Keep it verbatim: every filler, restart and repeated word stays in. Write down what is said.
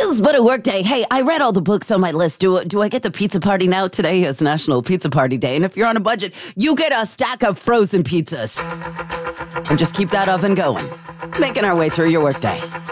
is but a workday. Hey, I read all the books on my list. Do, do I get the pizza party now? Today is National Pizza Party Day. And if you're on a budget, you get a stack of frozen pizzas. And just keep that oven going. Making our way through your workday.